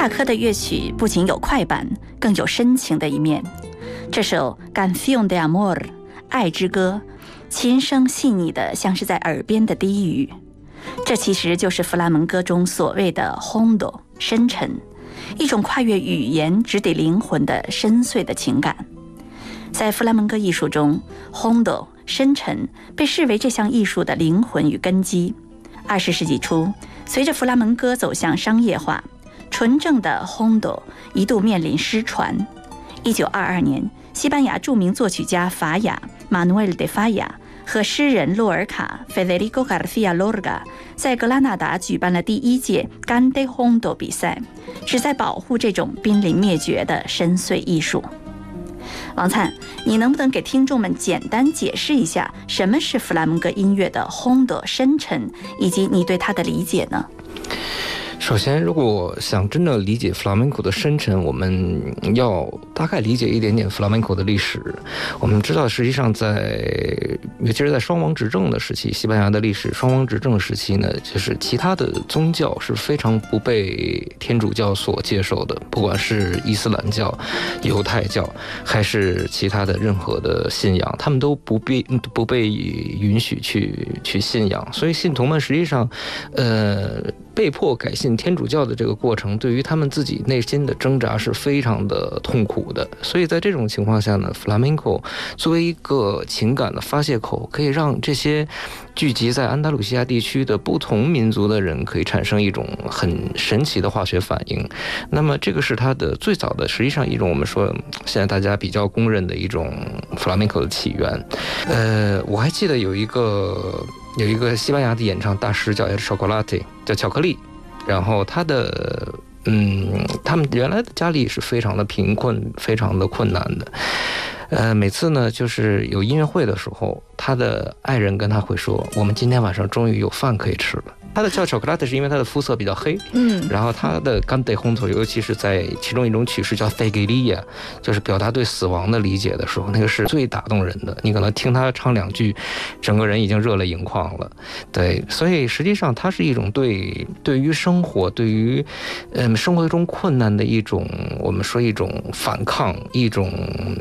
巴科的乐曲不仅有快板，更有深情的一面。这首 Canción de Amor 爱之歌，琴声细腻的像是在耳边的低语。这其实就是弗拉门戈中所谓的 Hondo 深沉，一种跨越语言直抵灵魂的深邃的情感。在弗拉门戈艺术中， Hondo 深沉被视为这项艺术的灵魂与根基。20世纪初，随着弗拉门戈走向商业化，纯正的 Hondo 一度面临失传。1922年，西班牙著名作曲家法雅 Manuel de Falla 和诗人洛尔卡 Federico García Lorca 在格拉纳达举办了第1届 Cante Hondo 比赛，旨在保护这种濒临灭绝的深邃艺术。王灿，你能不能给听众们简单解释一下什么是弗拉门戈音乐的 Hondo 深沉，以及你对它的理解呢？ 首先，如果想真正理解弗拉门戈的深沉，我们要大概理解一点点弗拉门戈的历史。我们知道，实际上尤其是在双王执政的时期，西班牙的历史双王执政时期呢，就是其他的宗教是非常不被天主教所接受的，不管是伊斯兰教、犹太教，还是其他的任何的信仰，他们都不被允许去信仰。所以信徒们实际上，被迫改信天主教的这个过程，对于他们自己内心的挣扎是非常的痛苦的。所以在这种情况下呢，弗拉门戈作为一个情感的发泄口，可以让这些聚集在安达鲁西亚地区的不同民族的人可以产生一种很神奇的化学反应。那么这个是它的最早的，实际上一种我们说现在大家比较公认的一种弗拉门戈的起源。我还记得有一个西班牙的演唱大师叫 El Chocolate， 叫巧克力，然后他们原来的家里是非常的贫困，非常的困难的。每次呢，就是有音乐会的时候，他的爱人跟他会说：“我们今天晚上终于有饭可以吃了。”他的叫巧克力是因为他的肤色比较黑，然后他的 Cante Hondo 尤其是在其中一种曲式叫 Thegelia， 就是表达对死亡的理解的时候，那个是最打动人的。你可能听他唱2句，整个人已经热泪盈眶了。对，所以实际上它是一种对于生活，对于生活中困难的一种，我们说一种反抗，一种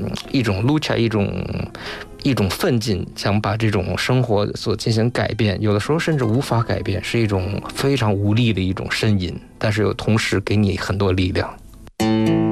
lucha， 一种奋进，想把这种生活所进行改变，有的时候甚至无法改变，是一种非常无力的一种呻吟，但是又同时给你很多力量。